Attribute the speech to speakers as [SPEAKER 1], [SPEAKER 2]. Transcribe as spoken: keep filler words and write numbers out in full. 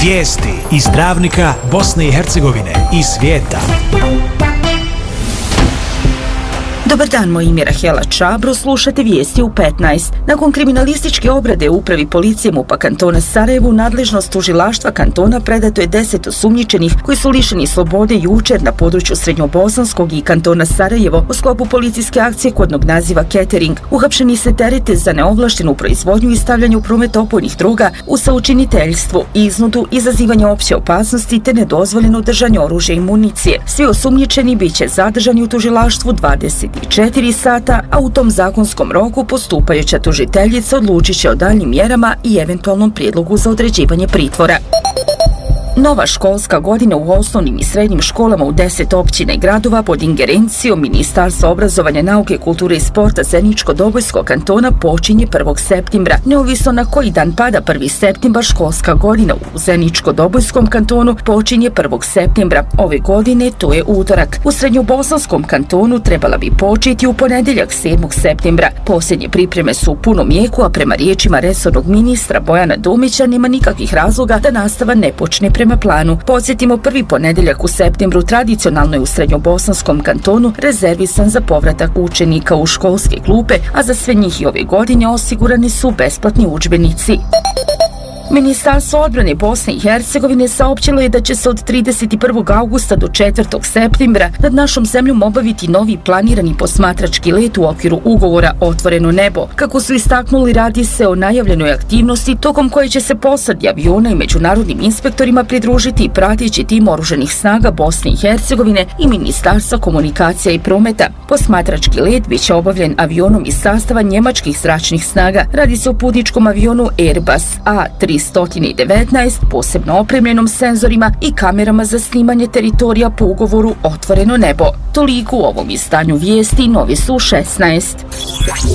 [SPEAKER 1] Vijesti iz Dravnika, Bosne i Hercegovine i svijeta.
[SPEAKER 2] Dobar dan, moje ime je Rahela Čabro, slušate vijesti u petnaest. Nakon kriminalističke obrade u upravi policije MUP-a kantona Sarajevo u nadležnost tužilaštva kantona predato je deset osumnjičenih koji su lišeni slobode jučer na području Srednjobosanskog i kantona Sarajevo u sklopu policijske akcije kodnog naziva Catering. Uhapšeni se terete za neovlaštenu proizvodnju i stavljanje u promet opojnih droga u saučiniteljstvu, iznudu, izazivanje opće opasnosti te nedozvoljeno držanje oružja i municije. Svi osumnjičeni bit će zadržani u tužilaštvu dvadeset četiri sata, a u tom zakonskom roku postupajuća tužiteljica odlučit će o daljnim mjerama i eventualnom prijedlogu za određivanje pritvora. Nova školska godina u osnovnim i srednjim školama u deset općina i gradova pod ingerencijom Ministarstva obrazovanja, nauke, kulture i sporta Zeničko-Dobojskog kantona počinje prvog septembra. Neovisno na koji dan pada prvi septembar, školska godina u Zeničko-Dobojskom kantonu počinje prvog septembra. Ove godine to je utorak. U Srednjobosanskom kantonu trebala bi početi u ponedjeljak sedmog septembra. Posljednje pripreme su u punom jeku, a prema riječima resornog ministra Bojana Dumića nema nikakvih razloga da nastava ne počne prema planu. Podsjetimo, prvi ponedjeljak u septembru tradicionalno je u Srednjobosanskom kantonu rezervisan za povratak učenika u školske klupe, a za sve njih i ove godine osigurani su besplatni udžbenici. Ministarstvo odbrane Bosne i Hercegovine saopćilo je da će se od trideset prvog augusta do četvrtog septembra nad našom zemljom obaviti novi planirani posmatrački let u okviru ugovora Otvoreno nebo. Kako su istaknuli, radi se o najavljenoj aktivnosti tokom koje će se posadi aviona i međunarodnim inspektorima pridružiti i prateći tim oružanih snaga Bosne i Hercegovine i Ministarstva komunikacija i prometa. Posmatrački let bit će obavljen avionom iz sastava njemačkih zračnih snaga. Radi se o putničkom avionu Airbus A tri devetnaest, posebno opremljenom senzorima i kamerama za snimanje teritorija po ugovoru Otvoreno nebo. Toliko u ovom izdanju vijesti, novi su šesnaest.